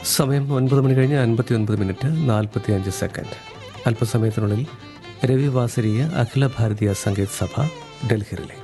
സമയം 9:59:45 അല്പസമയത്തിനുള്ളിൽ രവി വാസരീയ അഖില ഭാരതീയ സംഗീത് സഭ ഡൽഹി റിലേ.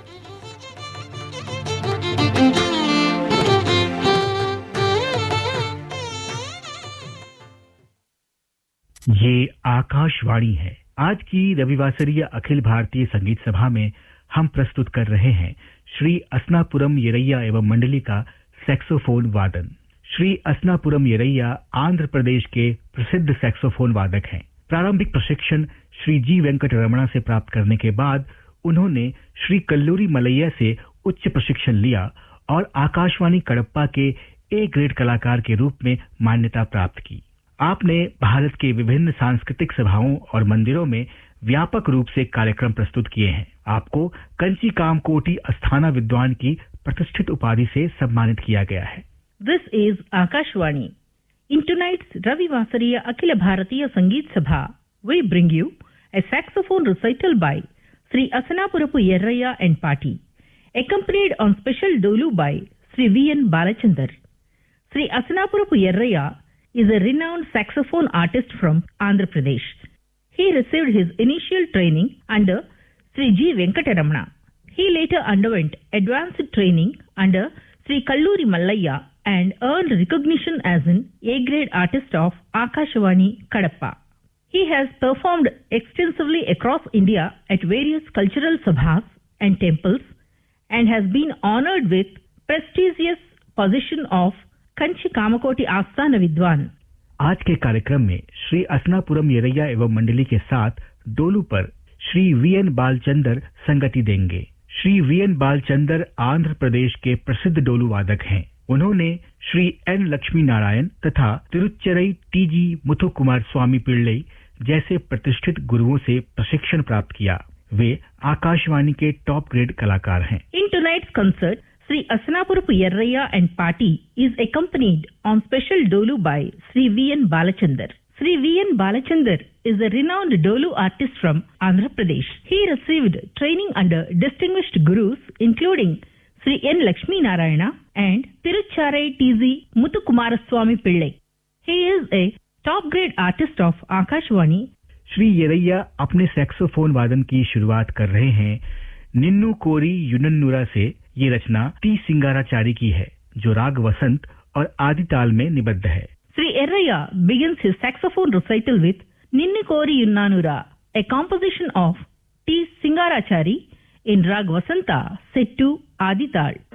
ये आकाशवाणी है। आज की रविवासरीय अखिल भारतीय संगीत सभा में हम प्रस्तुत कर रहे हैं श्री असनापुरम येरैया एवं मंडली का सैक्सोफोन वादन। श्री असनापुरम येरैया आंध्र प्रदेश के प्रसिद्ध सैक्सोफोन वादक हैं। प्रारंभिक प्रशिक्षण श्री जी वेंकटरमणा से प्राप्त करने के बाद उन्होंने श्री कल्लूरी मलैया से उच्च प्रशिक्षण लिया और आकाशवाणी कडप्पा के ए ग्रेड कलाकार के रूप में मान्यता प्राप्त की। आपने भारत के विभिन्न सांस्कृतिक सभाओं और मंदिरों में व्यापक रूप से कार्यक्रम प्रस्तुत किए हैं। आपको कंची कामकोटी अस्थाना विद्वान की प्रतिष्ठित उपाधि से सम्मानित किया गया है। This is Akashvani. In tonight's Ravi Vasariya Akhila Bharatiya Sangeet Sabha, we bring you a saxophone recital by Sri Asanapurapu Yerraya and Party, accompanied on special dolu by Sri V.N. Balachandar. Sri Asanapurapu Yerraya is a renowned saxophone artist from Andhra Pradesh. He received his initial training under Sri G. Venkataramana. He later underwent advanced training under Sri Kalluri Mallaya and earned recognition as an A-grade artist of Akashvani Kadapa. He has performed extensively across India at various cultural sabhas and temples and has been honored with prestigious position of Kanchi Kamakoti आस्थाना विद्वान। आज के कार्यक्रम में श्री असनापुरम येरैया एवं मंडली के साथ डोलू पर श्री वीएन बालचंदर संगति देंगे। श्री वीएन बालचंदर आंध्र प्रदेश के प्रसिद्ध डोलू वादक हैं। उन्होंने श्री एन लक्ष्मी नारायण तथा तिरुच्चरई टीजी मुथुकुमार स्वामी पिल्लई जैसे प्रतिष्ठित गुरुओं से प्रशिक्षण प्राप्त किया। वे आकाशवाणी के टॉप ग्रेड कलाकार हैं। इन tonight's concert, Sri Asanapurapu Yerraya and Party is accompanied on special dolu by Sri V.N. Balachandar. Sri V.N. Balachandar is a renowned dolu artist from Andhra Pradesh. He received training under distinguished gurus including Sri N. Lakshmi Narayana and Tirucharai T.Z. Muthukumaraswamy Pillai. He is a top grade artist of Akashvani. Shri येरैया अपने saxophone वादन की शुरुआत कर रहे हैं निन्नू कोरी युनन्नुरा से। ये रचना T सिंगाराचारी की है जो राग वसंत और आदि ताल में निबद्ध है। Sri Yerraya begins his saxophone recital with Ninnu Kori Yunnanura, a composition of T. Singarachari in Rag Vasanta set to Adi Tal.